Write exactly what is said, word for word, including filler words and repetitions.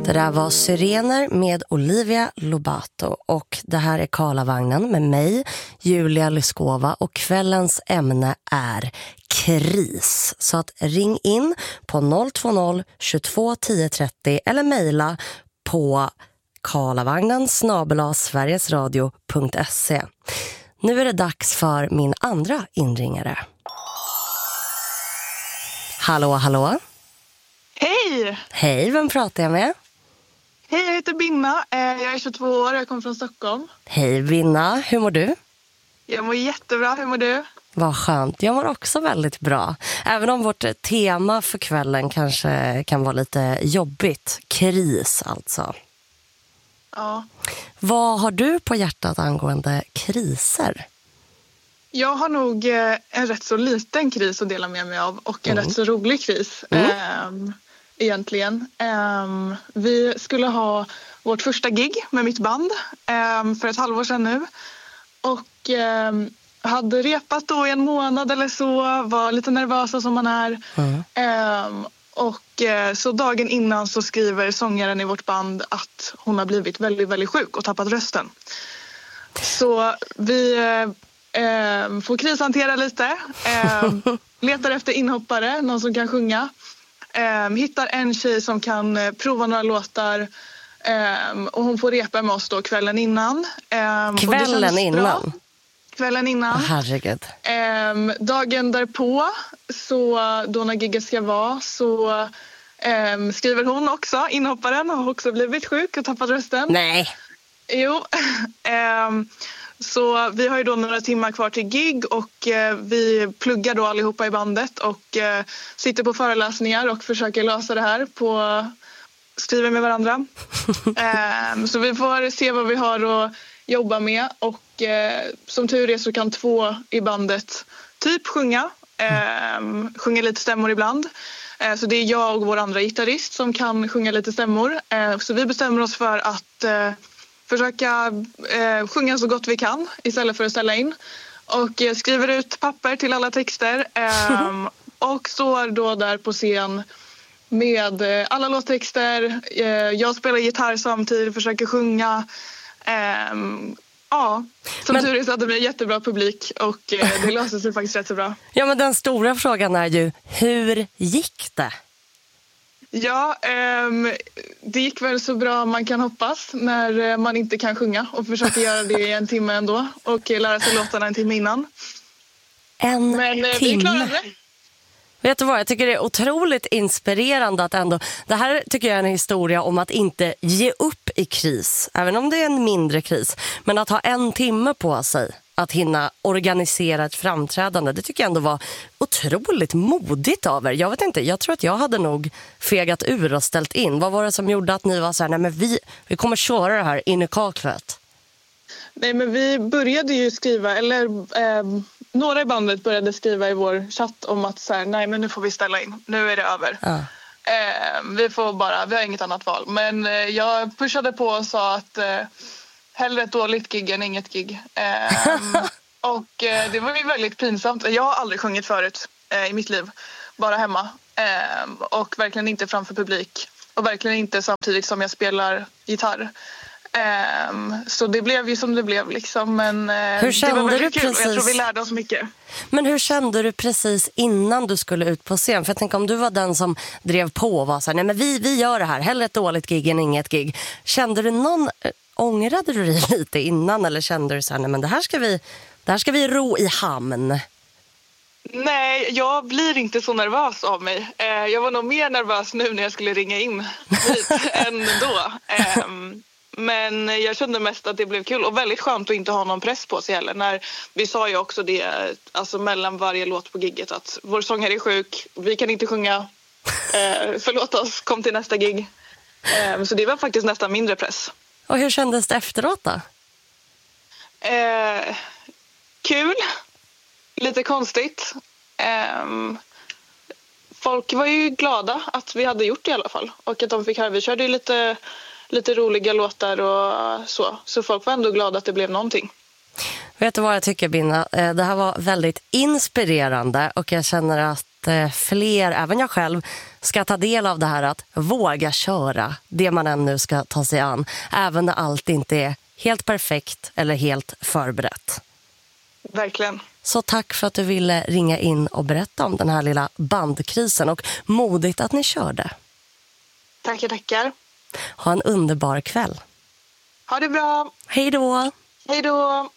Det där var Syrener med Olivia Lobato och det här är Karlavagnen med mig, Julia Lyskova, och kvällens ämne är kris. Så att ring in på noll två noll tjugotvå tio trettio eller mejla på karlavagnen snabel-a sverigesradio punkt se. Nu är det dags för min andra inringare. Hallå, hallå. Hej! Hej, vem pratar jag med? Hej, jag heter Binna. Jag är tjugotvå år och jag kommer från Stockholm. Hej Binna, hur mår du? Jag mår jättebra, hur mår du? Vad skönt, jag mår också väldigt bra. Även om vårt tema för kvällen kanske kan vara lite jobbigt. Kris alltså. Ja. Vad har du på hjärtat angående kriser? Jag har nog en rätt så liten kris att dela med mig av och en mm. rätt så rolig kris mm. eh, egentligen. Eh, vi skulle ha vårt första gig med mitt band eh, för ett halvår sedan nu. Och eh, hade repat då i en månad eller så, var lite nervösa som man är. Mm. Eh, och eh, så dagen innan så skriver sångaren i vårt band att hon har blivit väldigt, väldigt sjuk och tappat rösten. Så vi... Eh, Eh, får krishantera lite. Eh, letar efter inhoppare, någon som kan sjunga. Eh, hittar en tjej som kan eh, prova några låtar. Eh, och hon får repa med oss då kvällen innan. Eh, kvällen innan? Bra. Kvällen innan. Oh, herregud. Eh, dagen därpå, så då när gigget ska vara, så eh, skriver hon också. Inhopparen har också blivit sjuk och tappat rösten. Nej. Jo. eh, Så vi har ju då några timmar kvar till gig och eh, vi pluggar då allihopa i bandet och eh, sitter på föreläsningar och försöker lösa det här på skriver med varandra. eh, så vi får se vad vi har att jobba med och eh, som tur är så kan två i bandet typ sjunga. Eh, sjunga lite stämmor ibland. Eh, så det är jag och vår andra gitarrist som kan sjunga lite stämmor. Eh, så vi bestämmer oss för att eh, försöka eh, sjunga så gott vi kan istället för att ställa in. Och eh, skriver ut papper till alla texter. Eh, och står då där på scen med eh, alla låttexter. Eh, jag spelar gitarr samtidigt, försöker sjunga. Eh, ja, som men... tur är så hade vi en jättebra publik och eh, det löser sig faktiskt rätt så bra. Ja, men den stora frågan är ju, hur gick det? Ja, um, det gick väl så bra man kan hoppas när man inte kan sjunga och försöker göra det i en timme ändå och lära sig låtarna en timme innan. En Men, timme? Vi klarade det. Vet du vad, jag tycker det är otroligt inspirerande att ändå, det här tycker jag är en historia om att inte ge upp i kris, även om det är en mindre kris, men att ha en timme på sig att hinna organisera ett framträdande, det tycker jag ändå var otroligt modigt av er. Jag vet inte, jag tror att jag hade nog fegat ur och ställt in. Vad var det som gjorde att ni var så här, nej men vi, vi kommer köra det här in i kaklet? Nej, men vi började ju skriva, eller eh, några i bandet började skriva i vår chatt om att så här, nej men nu får vi ställa in, nu är det över. Ja. Eh, vi får bara, vi har inget annat val. Men eh, jag pushade på och sa att eh, hellre ett dåligt gig än inget gig. Um, och uh, det var ju väldigt pinsamt. Jag har aldrig sjungit förut uh, i mitt liv. Bara hemma. Um, och verkligen inte framför publik. Och verkligen inte samtidigt som jag spelar gitarr. Um, så det blev ju som det blev liksom. Men uh, hur kände det var väldigt du kul precis... och jag tror vi lärde oss mycket. Men hur kände du precis innan du skulle ut på scen? För jag tänker om du var den som drev på och var så här, nej men vi, vi gör det här. Hellre ett dåligt gig än inget gig. Kände du någon... Ångrade du dig lite innan eller kände du så här, nej men det här ska vi, det här ska vi ro i hamn? Nej, jag blir inte så nervös av mig. Eh, jag var nog mer nervös nu när jag skulle ringa in hit än då. Eh, men jag kände mest att det blev kul och väldigt skönt att inte ha någon press på sig heller. När vi sa ju också det, alltså mellan varje låt på gigget, att vår sångare är sjuk, vi kan inte sjunga, eh, förlåt oss, kom till nästa gig. Eh, så det var faktiskt nästan mindre press. Och hur kändes det efteråt då? Eh, kul. Lite konstigt. Eh, folk var ju glada att vi hade gjort det i alla fall. Och att de fick höra. Vi körde ju lite, lite roliga låtar och så. Så folk var ändå glada att det blev någonting. Vet du vad jag tycker, Binna? Det här var väldigt inspirerande och jag känner att fler, även jag själv, ska ta del av det här att våga köra det man ännu ska ta sig an, även när allt inte är helt perfekt eller helt förberett. Verkligen. Så tack för att du ville ringa in och berätta om den här lilla bandkrisen och modigt att ni körde. Tackar, tackar. Ha en underbar kväll. Ha det bra. Hej då. Hej då.